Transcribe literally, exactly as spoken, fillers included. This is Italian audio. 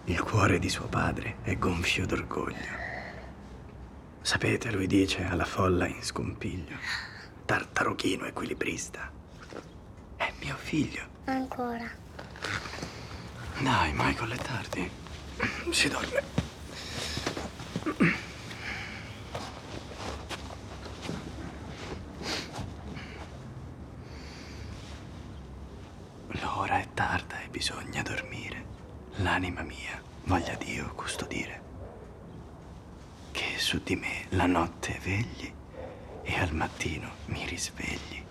Il cuore di suo padre è gonfio d'orgoglio. Sapete, lui dice alla folla in scompiglio: Tartaruchino equilibrista. È mio figlio. Ancora. Dai, Michael, è tardi. Si dorme. L'ora è tarda e bisogna dormire. L'anima mia voglia Dio custodire. Che su di me la notte vegli e al mattino mi risvegli.